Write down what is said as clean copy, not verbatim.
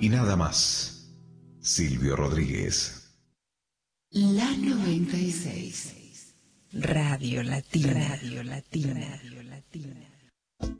y nada más. Silvio Rodríguez. La 96. Radio Latina. Radio Latina.